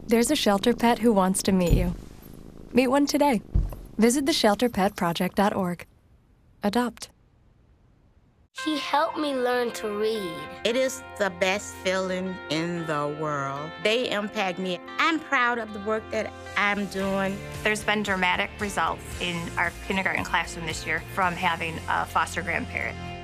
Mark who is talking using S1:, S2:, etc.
S1: There's a shelter pet who wants to meet you. Meet one today. Visit theshelterpetproject.org. Adopt.
S2: He helped me learn to read.
S3: It is the best feeling in the world. They impact me. I'm proud of the work that I'm doing.
S4: There's been dramatic results in our kindergarten classroom this year from having a foster grandparent.